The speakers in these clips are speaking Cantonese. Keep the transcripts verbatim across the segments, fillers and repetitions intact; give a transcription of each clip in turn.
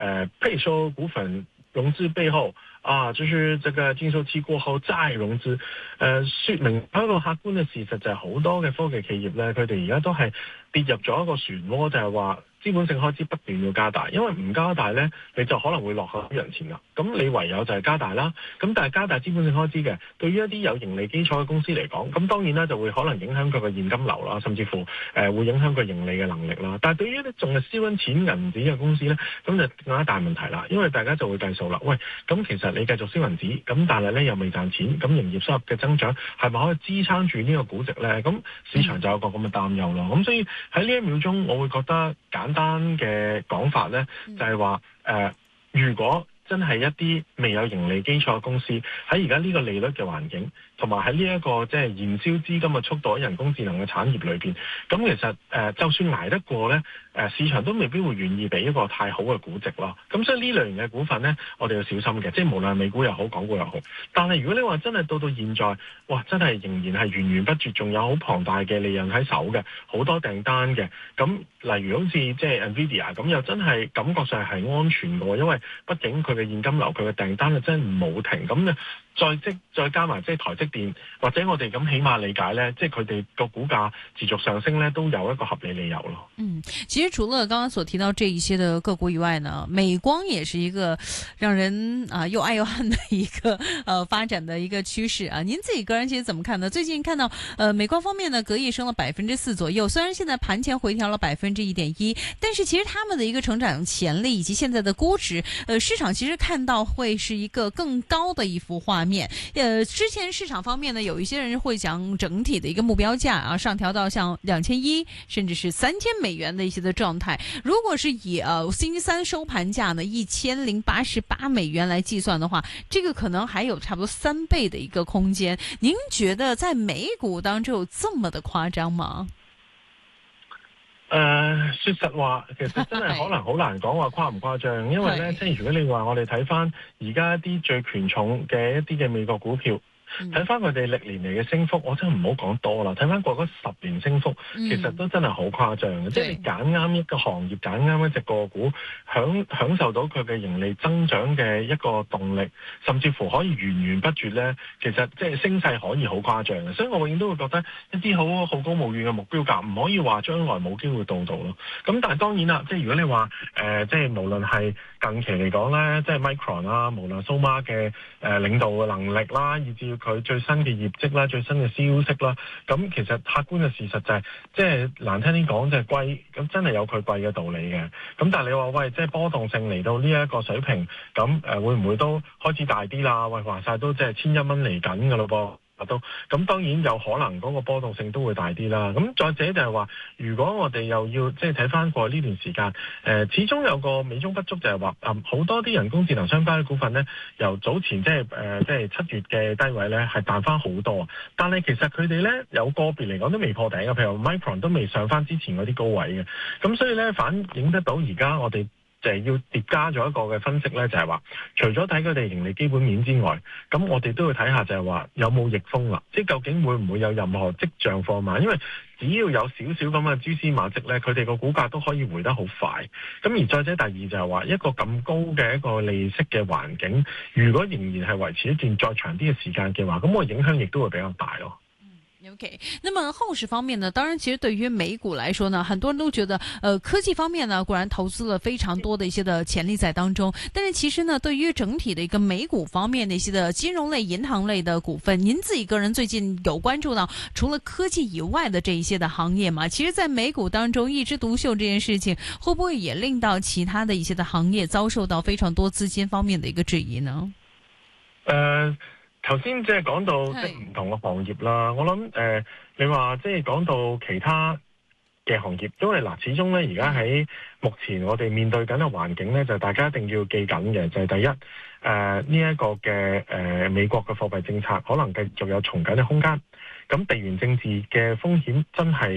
呃，譬如說股份融資背後啊，就是這個禁售期過後再融資，誒、呃，說明一個客觀嘅事實就係好多嘅科技企業咧，佢哋而家都係跌入咗一個漩渦，就係話資本性開支不斷要加大，因為唔加大咧，你就可能會落後於人前啦。咁你唯有就係加大啦。咁但係加大資本性開支嘅，對於一啲有盈利基礎嘅公司嚟講，咁當然啦就會可能影響佢嘅現金流啦，甚至乎誒、呃、會影響佢盈利嘅能力啦。但係對於一啲仲係燒緊錢銀紙嘅公司咧，咁就更加大問題啦。因為大家就會計數啦，喂，咁其實你繼續燒銀紙，咁但係咧又未賺錢，咁營業收入嘅增長係咪可以支撐住呢個估值咧？咁市場就有個咁嘅擔憂咯。咁所以喺呢一秒鐘，我會覺得簡單嘅講法咧，就係話誒，如果真係一啲未有盈利基礎嘅公司，喺而家呢個利率嘅環境，同埋喺呢一個即係燃燒資金嘅速度喺人工智能嘅產業裏邊，咁其實誒、呃、就算捱得過咧，誒、呃、市場都未必會願意俾一個太好嘅估值咯。咁所以呢類型嘅股份咧，我哋要小心嘅，即係無論美股又好，港股又好。但係如果你話真係到到現在，哇，真係仍然係源源不絕，仲有好龐大嘅利潤喺手嘅，好多訂單嘅。咁例如好似即係 Nvidia 咁，又真係感覺上係安全嘅，因為畢竟佢嘅現金流、佢嘅訂單啊真係冇停。咁咧再即再加埋即係台積電，或者我哋咁起碼理解咧，即係佢哋個股價持續上升咧，都有一個合理理由咯。 嗯，其實除了剛剛所提到這一些的個股以外呢，美光也是一個讓人啊又愛又恨的一個呃發展的一個趨勢啊。您自己個人其實怎麼看呢？最近看到呃美光方面呢，隔夜升了百分之四左右，雖然現在盤前回調了百分之一點一，但是其實他們的一個成長潛力以及現在的估值，呃市場其實看到會是一個更高的一幅畫面。呃，之前市場方面呢，有一些人會講整體的一個目標價啊上調到像兩千一甚至是三千美元的一些的狀態。如果是以呃星期三收盤價呢一千零八十八美元來計算的話，這個可能還有差不多三倍的一個空間。您覺得在美股當中有這麼的誇張嗎？ 誒、呃，說實話，其實真係可能好難講話誇唔誇張，因為咧，即係如果你話我哋睇翻而家一啲最權重嘅一啲嘅美國股票。睇翻佢哋歷年嚟嘅升幅，我真係唔好講多啦。睇翻過嗰十年升幅，其實都真係好誇張嘅。嗯、即係你揀啱一個行業，揀啱一隻個股，享享受到佢嘅盈利增長嘅一個動力，甚至乎可以源源不絕咧。其實即係升勢可以好誇張嘅，所以我永遠都會覺得一啲好好高騖遠嘅目標價，唔可以話將來冇機會到到咯。咁但係當然啦，即係如果你話誒、呃，即係無論係近期嚟講咧，即係 Micron 啦，無論 Soma 嘅誒領導嘅能力啦，以至佢最新嘅業績啦、最新嘅消息啦，咁其實客觀嘅事實就係、是，即係難聽啲講，就係貴，咁真係有佢貴嘅道理嘅。咁但係你話喂，即係波動性嚟到呢一個水平，咁誒、呃、會唔會都開始大啲啦？喂，話晒都即係千一蚊嚟緊㗎咯噃。都咁當然有可能嗰個波動性都會大啲啦。咁再者就係話，如果我哋又要即係睇翻過呢段時間，誒、呃、始終有個美中不足就係話，嗯好多啲人工智能相關嘅股份呢，由早前即係誒即係七月嘅低位呢，係彈翻好多，但係其實佢哋呢，有個別嚟講都未破頂嘅，譬如 Micron 都未上翻之前嗰啲高位嘅。咁所以呢，反映得到而家我哋就係要疊加咗一個嘅分析咧，就係話，除咗睇佢哋盈利基本面之外，咁我哋都要睇下就係話有冇逆風啦，即係究竟會唔會有任何跡象放慢？因為只要有少少咁嘅蛛絲馬跡咧，佢哋個股價都可以回得好快。咁而再者第二就係話，一個咁高嘅一個利息嘅環境，如果仍然係維持一段再長啲嘅時間嘅話，咁個影響亦都會比較大咯。 OK，那麼後市方面呢？當然，其實對於美股來說呢，很多人都覺得，呃，科技方面呢，固然投資了非常多的一些的潛力在當中。但是其實呢，對於整體的一個美股方面的一些的金融類、銀行類的股份，您自己個人最近有關注到除了科技以外的這一些的行業嗎？其實，在美股當中一枝獨秀這件事情，會不會也令到其他的一些的行業遭受到非常多資金方面的一個質疑呢？ 呃頭先即係講到即係唔同嘅行業啦，我諗誒、呃，你話即係講到其他嘅行業，因為嗱，始終咧而家喺目前我哋面對緊嘅環境咧，就大家一定要記緊嘅就係、是、第一誒呢一個嘅誒、呃、美國嘅貨幣政策可能繼續有從緊嘅空間，咁地緣政治嘅風險真係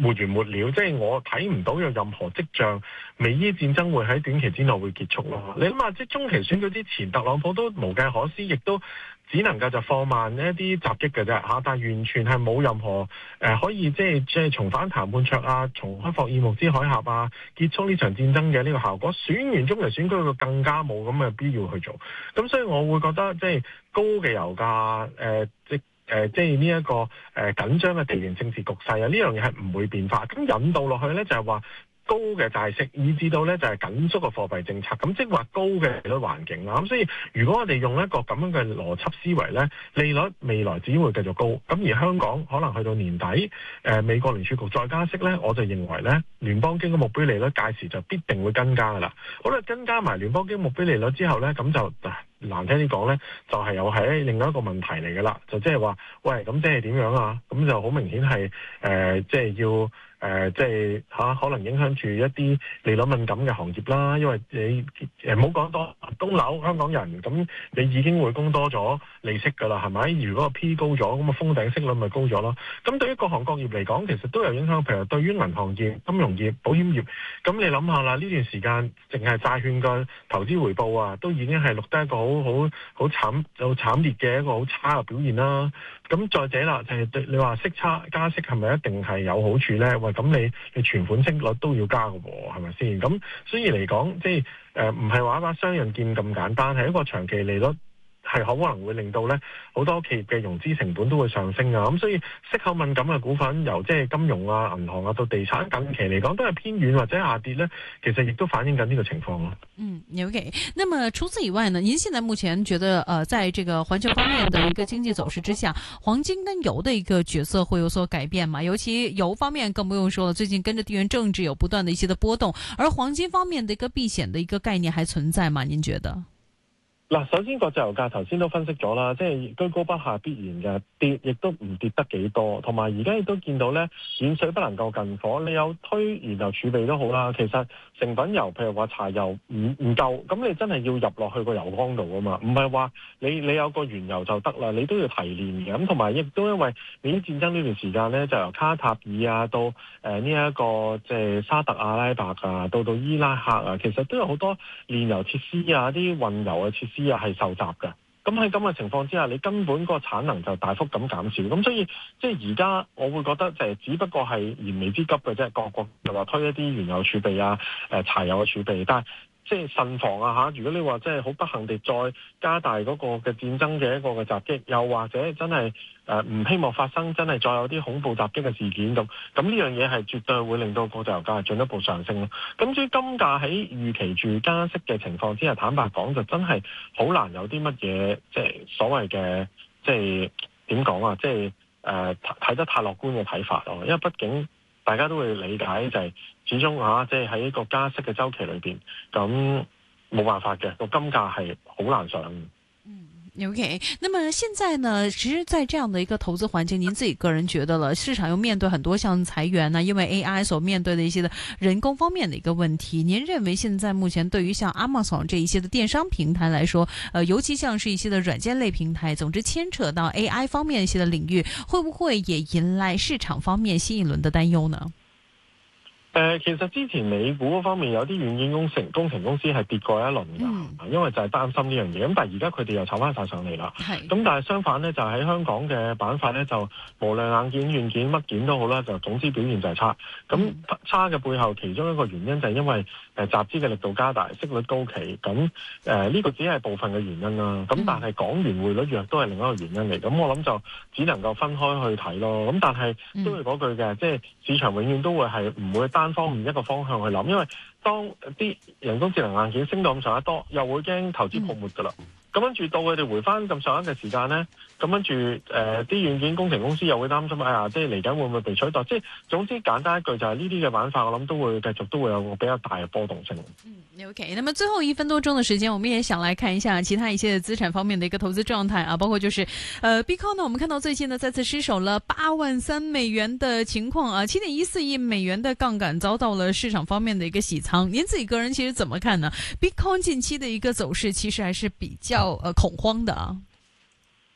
沒完沒了，即係我睇唔到有任何跡象，美伊戰爭會喺短期之內會結束咯。你諗下，即係中期選舉之前，特朗普都無計可施，亦都只能夠就放慢一啲襲擊嘅啫嚇，但係完全係冇任何誒、呃、可以即係即係重返談判桌啊，重開霍爾木茲海峽啊，結束呢場戰爭嘅呢個效果。選完中期選舉，佢更加冇咁嘅必要去做。咁所以我會覺得即係高嘅油價誒、呃、即。誒、呃，即係呢一個誒、呃、緊張嘅地緣政治局勢啊，呢樣嘢係唔會變化。咁引導落去咧，就係、是、話高嘅債息，以至到咧就係、是、緊縮嘅貨幣政策。咁即係話高嘅利率環境啦。咁所以如果我哋用一個咁樣嘅邏輯思維咧，利率未來只會繼續高。咁而香港可能去到年底，誒、呃、美國聯儲局再加息咧，我就認為咧聯邦基金目標利率屆時就必定會跟加噶啦。好啦，跟加埋聯邦基金目標利率之後咧，咁就難聽啲講呢，就係、是、又係另外一個問題嚟㗎啦，就即係話，喂，咁即係點樣啊？咁就好明顯係誒，即、呃、係、就是、要誒，即係嚇，可能影響住一啲利率敏感嘅行業啦。因為你誒唔好講多供樓，香港人咁你已經會供多咗利息㗎啦，係咪？如果個 P 高咗，咁啊封頂息率咪高咗咯。咁對於各行各業嚟講，其實都有影響。譬如對於銀行業、金融業、保險業，咁你諗下啦，呢段時間淨係債券嘅投資回報啊，都已經係錄得一個好好好好慘好慘烈嘅一個好差嘅表現啦。咁再者啦，就係、是、對你話息差加息係咪一定係有好處咧？喂，咁你你存款息率都要加嘅喎，係咪先？咁所以嚟講，即係誒唔係話一把雙刃劍咁簡單，係一個長期利率。係可能會令到咧好多企業嘅融資成本都會上升啊，咁所以息口敏感嘅股份，由即係金融啊、銀行啊到地產，近期嚟講都係偏軟或者下跌咧，其實亦都反映緊呢個情況咯。 嗯 ，OK。那麼除此以外呢？您現在目前覺得，呃，在這個環球方面的一個經濟走勢之下，黃金跟油的一個角色會有所改變嗎？尤其油方面更不用說了，最近跟着地緣政治有不斷的一些的波動，而黃金方面的一個避險的一個概念還存在嗎？您覺得？ 嗱，首先國際油價頭先都分析咗啦，即係居高不下必然嘅跌，亦都唔跌得幾多。同埋而家亦都見到咧，遠水不能夠近火。你有推燃油儲備都好啦，其實成品油譬如話柴油唔唔夠，咁你真係要入落去個油缸度啊嘛，唔係話你你有個原油就得啦，你都要提煉嘅。咁同埋亦都因為美伊戰爭呢段時間咧，就由卡塔爾啊到誒呢一個即係沙特阿拉伯啊，到到伊拉克啊，其實都有好多煉油設施啊，啲運油嘅設施。又係受襲嘅，咁喺咁嘅情況之下，你根本個產能就大幅咁減少，咁所以即係而家我會覺得就係只不過係燃眉之急嘅啫，各國就話推一啲原油儲備啊、誒柴油嘅儲備，但係即係慎防啊嚇！如果你話即係好不幸地再加大嗰個嘅戰爭嘅一個嘅襲擊，又或者真係誒唔希望發生真係再有啲恐怖襲擊嘅事件咁，咁呢樣嘢係絕對會令到國際油價進一步上升咯。咁至於金價喺預期住加息嘅情況之下，坦白講就真係好難有啲乜嘢即係所謂嘅即係點講啊？即係誒睇得太樂觀嘅睇法咯，因為畢竟。大家都會理解就係始終嚇，即係喺一個加息嘅週期裏邊，咁冇辦法嘅，個金價係好難上。 嗯 ，OK。那麼現在呢，其實，在這樣的一個投資環境，您自己個人覺得了，市場又面對很多像裁員呢，因為 A I 所面對的一些的人工方面的一個問題，您認為現在目前對於像 Amazon 這一些的電商平台來說，呃，尤其像是一些的軟件類平台，總之牽扯到 A I 方面一些的領域，會不會也迎來市場方面新一輪的擔憂呢？ 誒、呃，其實之前美股嗰方面有啲軟件工程工程公司係跌過一輪㗎，嗯、因為就係擔心呢樣嘢。咁但係而家佢哋又炒翻晒上嚟啦。咁是但係相反咧，就喺香港嘅板塊咧，就無論硬件、軟件、乜件都好啦，就總之表現就係差。咁、嗯、差嘅背後，其中一個原因就係因為誒集資嘅力度加大，息率高企。咁誒呢個只係部分嘅原因啦。咁、嗯、但係港元匯率弱都係另一個原因嚟。咁我諗就只能夠分開去睇咯。咁但係都係嗰句嘅，即係、嗯、市場永遠都會係唔會單方面一個方向去諗，因為當啲人工智能硬件升到咁上下多，又會驚投資泡沫噶啦。咁跟住到佢哋回翻咁上下嘅時間咧，咁跟住誒啲軟件工程公司又會擔心，哎呀，即係嚟緊會唔會被取代？即係總之簡單一句就係呢啲嘅板塊，我諗都會繼續都會有個比較大嘅波動性。 嗯 ，OK。那麼最後一分多鐘嘅時間，我們也想來看一下其他一些資產方面的一個投資狀態啊，包括就是呃 Bitcoin 呢，我們看到最近呢再次失守了八萬三美元的情況啊，七點一四億美元的槓桿遭到了市場方面的一個洗倉。您自己個人其實怎麼看呢 ？Bitcoin 近期的一個走勢其實還是比較呃恐慌的啊。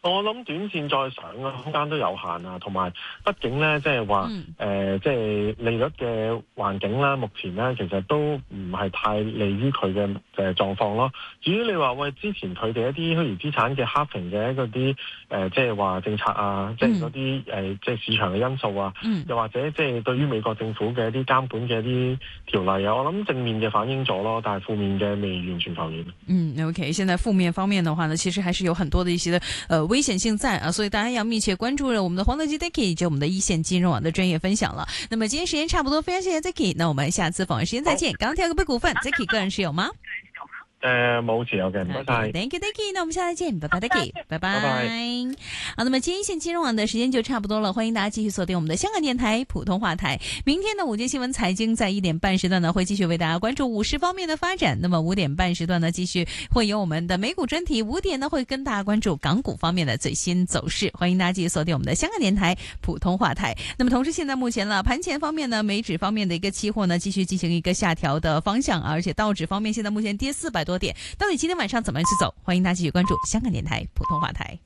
我諗短線再上嘅空間都有限啊，同埋畢竟咧，即係話誒，即係利率嘅環境啦，目前咧其實都唔係太利於佢嘅誒狀況咯。至於你話喂，之前佢哋一啲虛擬資產嘅 halving 嘅嗰啲誒，即係話政策啊，即係嗰啲誒，即係市場嘅因素啊， 嗯、 又或者即係對於美國政府嘅一啲監管嘅一啲條例啊，我諗正面嘅反映咗咯，但係負面嘅未完全浮現。 嗯 ，OK， 現在負面方面的話呢，其實還是有很多的一些的呃。危險性在啊，所以大家要密切關注了我們的黃德基 Dicky 以及我們的一線金融網的專業分享了。那麼今天時間差不多，非常謝謝 Dicky，那我們下次訪問時間再見。鋼鐵股股份 Dicky 個人持有嗎？ 誒，冇持有嘅，唔該晒。 Thank you, Dicky。那我們下次見，拜拜 ，Dicky，拜拜。 拜拜。 好，那麼今天一線金融網的時間就差不多了，歡迎大家繼續鎖定我們的香港電台普通話台。明天的午間新聞財經在一點半時段呢，會繼續為大家關注股市方面的發展。那麼五點半時段呢，繼續會有我們的美股專題。五點呢，會跟大家關注港股方面的最新走勢。歡迎大家繼續鎖定我們的香港電台普通話台。那麼同時，現在目前了盤前方面呢，美指方面的一個期貨呢，繼續進行一個下調的方向，而且道指方面現在目前跌四百多點。到底今天晚上怎麼樣去走？歡迎大家繼續關注香港電台普通話台。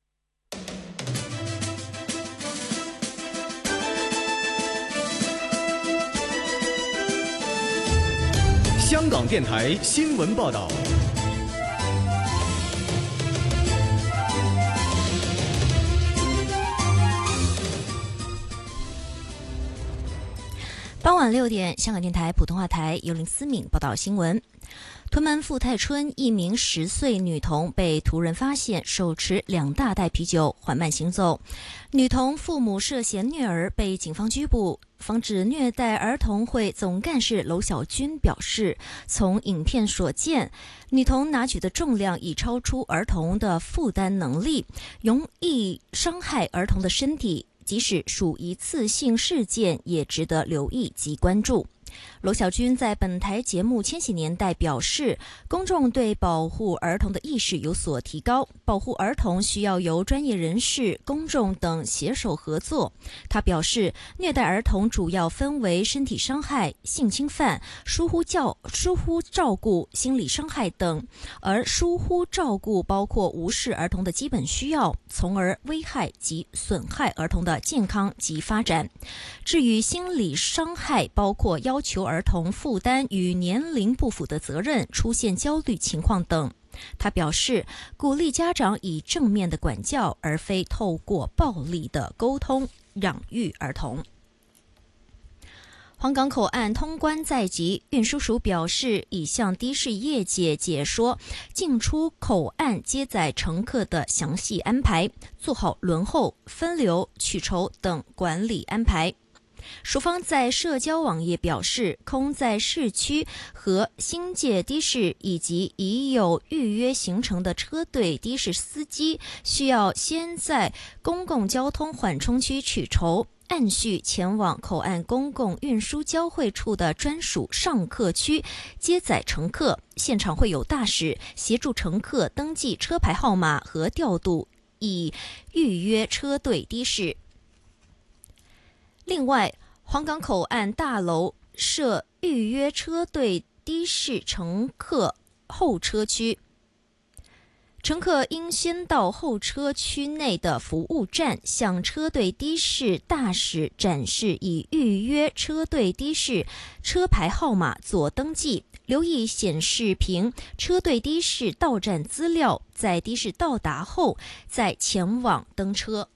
香港電台新聞報道。 傍晚六點，香港電台普通話台由林思敏報道新聞。屯門富泰村一名十歲女童被途人發現手持兩大袋啤酒緩慢行走，女童父母涉嫌虐兒被警方拘捕。防止虐待兒童會總幹事婁小軍表示，從影片所見，女童拿取的重量已超出兒童的負擔能力，容易傷害兒童的身體，即使屬一次性事件也值得留意及關注。婁小軍在本台節目《千禧年代》表示，公眾對保護兒童的意識有所提高，保護兒童需要由專業人士、公眾等攜手合作。他表示，虐待兒童主要分為身體傷害、性侵犯、疏忽教、疏忽照顧、心理傷害等，而疏忽照顧包括無視兒童的基本需要，從而危害及損害兒童的健康及發展。至於心理傷害，包括要求兒童負擔與年齡不符的責任，出現焦慮情況等。他表示，鼓勵家長以正面的管教，而非透過暴力的溝通養育兒童。皇崗口岸通關在即，運輸署表示已向的士業界解說進出口岸接載乘客的詳細安排，做好輪候、分流、取籌等管理安排。署方在社交網頁表示，空在市區和新界的士以及已有預約行程的車隊的士司機，需要先在公共交通緩衝區取籌，按序前往口岸公共運輸交匯處的專屬上客區接載乘客，現場會有大使協助乘客登記車牌號碼和調度已預約車隊的士。另外，皇崗口岸大樓設預約車隊的士乘客候車區，乘客應先到候車區內的服務站，向車隊的士大使展示已預約車隊的士車牌號碼做登記，留意顯示屏車隊的士到站資料，在的士到達後再前往登車。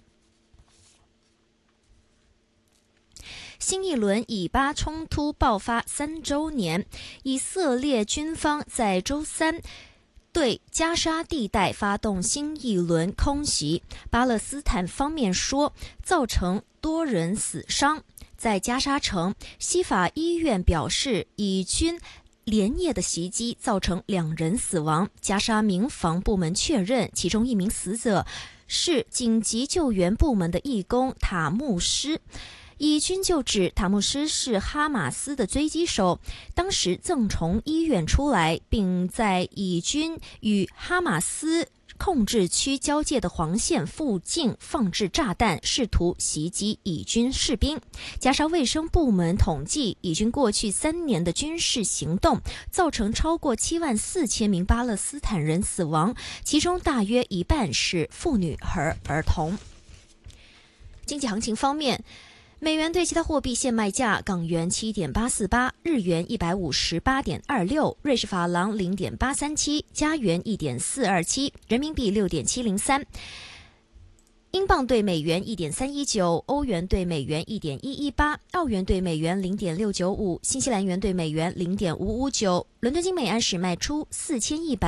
新一輪以巴衝突爆發三週年，以色列軍方在週三對加沙地帶發動新一輪空襲，巴勒斯坦方面說造成多人死傷。在加沙城西法醫院表示，以軍連夜的襲擊造成兩人死亡，加沙民防部門確認其中一名死者是緊急救援部門的義工塔木斯。以軍就指塔木斯是哈馬斯的狙擊手，當時正從醫院出來，並在以軍與哈馬斯控制区交界的黄线附近放置炸弹，试图袭击以军士兵。加沙卫生部门统计，以军过去三年的军事行动造成超过七万四千名巴勒斯坦人死亡，其中大约一半是妇女和儿童。经济行情方面，美元对其他货币现卖价：港元七点八四八，日元一百五十八点二六，瑞士法郎零点八三七，加元一点四二七，人民币六点七零三。英镑对美元一点三一九，欧元对美元一点一一八，澳元对美元零点六九五，新西兰元对美元零点五五九。伦敦金每安士卖出四千一百